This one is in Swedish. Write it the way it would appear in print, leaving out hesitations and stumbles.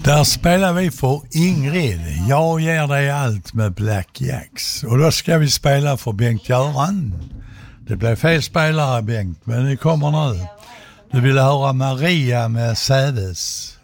Där spelar vi för Ingrid. Jag ger dig allt med Black Jacks. Och då ska vi spela för Bengt-Göran. Det blev fel spelare, Bengt, men det kommer nu. Du ville höra Maria med Säves.